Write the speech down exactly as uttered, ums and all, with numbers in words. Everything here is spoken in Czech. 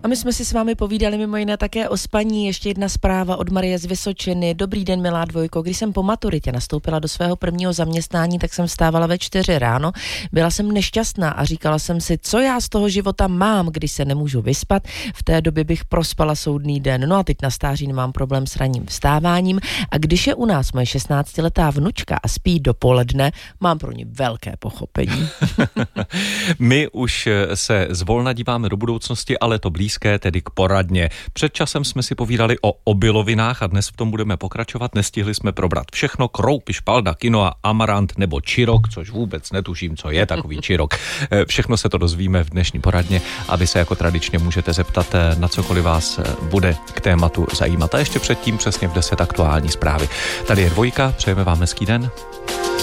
A my jsme si s vámi povídali mimo jiné také o spaní. Ještě jedna zpráva od Marie z Vysočiny. Dobrý den, milá dvojko. Když jsem po maturitě nastoupila do svého prvního zaměstnání, tak jsem vstávala ve čtyři ráno. Byla jsem nešťastná a říkala jsem si, co já z toho života mám, když se nemůžu vyspat. V té době bych prospala soudný den. No a teď na stáří nemám problém s ranním vstáváním. A když je u nás moje šestnáctiletá vnučka a spí dopoledne, mám pro ní velké pochopení. My už se zvolna díváme do budoucnosti, ale to blízké, tedy k poradně. Před časem jsme si povídali o obilovinách a dnes v tom budeme pokračovat. Nestihli jsme probrat všechno, kroupy, špalda, quinoa, amarant nebo čirok, což vůbec netuším, co je takový čirok. Všechno se to dozvíme v dnešní poradně a vy se jako tradičně můžete zeptat na cokoliv vás bude k tématu zajímat. A ještě předtím přesně v deset aktuální zprávy. Tady je Dvojka, přejeme vám hezký den.